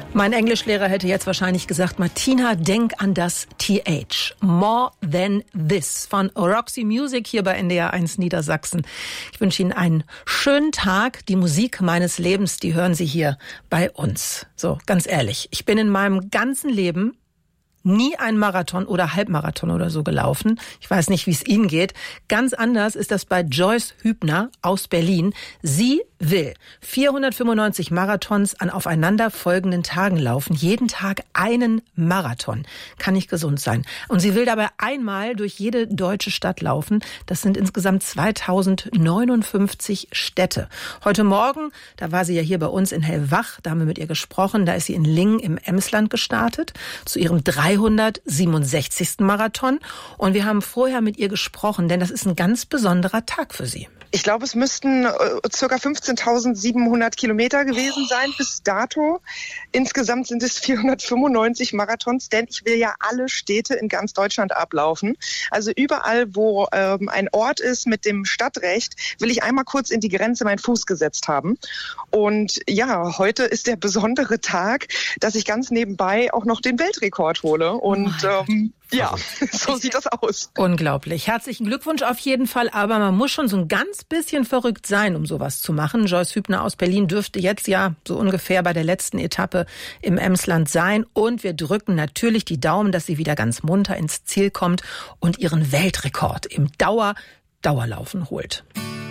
Mein Englischlehrer hätte jetzt wahrscheinlich gesagt, Martina, denk an das TH. More Than This von Roxy Music hier bei NDR 1 Niedersachsen. Ich wünsche Ihnen einen schönen Tag. Die Musik meines Lebens, die hören Sie hier bei uns. So, ganz ehrlich, ich bin in meinem ganzen Leben nie einen Marathon oder Halbmarathon oder so gelaufen. Ich weiß nicht, wie es Ihnen geht. Ganz anders ist das bei Joyce Hübner aus Berlin. Sie will 495 Marathons an aufeinanderfolgenden Tagen laufen. Jeden Tag einen Marathon. Kann nicht gesund sein. Und sie will dabei einmal durch jede deutsche Stadt laufen. Das sind insgesamt 2059 Städte. Heute Morgen, da war sie ja hier bei uns in Hellwach, da haben wir mit ihr gesprochen. Da ist sie in Lingen im Emsland gestartet, zu ihrem 367. Marathon. Und wir haben vorher mit ihr gesprochen, denn das ist ein ganz besonderer Tag für sie. Ich glaube, es müssten ca. 15.700 Kilometer gewesen sein bis dato. Insgesamt sind es 495 Marathons, denn ich will ja alle Städte in ganz Deutschland ablaufen. Also überall, wo ein Ort ist mit dem Stadtrecht, will ich einmal kurz in die Grenze meinen Fuß gesetzt haben. Und ja, heute ist der besondere Tag, dass ich ganz nebenbei auch noch den Weltrekord hole. Und ja, so sieht das aus. Unglaublich. Herzlichen Glückwunsch auf jeden Fall. Aber man muss schon so ein ganz bisschen verrückt sein, um sowas zu machen. Joyce Hübner aus Berlin dürfte jetzt ja so ungefähr bei der letzten Etappe im Emsland sein. Und wir drücken natürlich die Daumen, dass sie wieder ganz munter ins Ziel kommt und ihren Weltrekord im Dauerlaufen holt.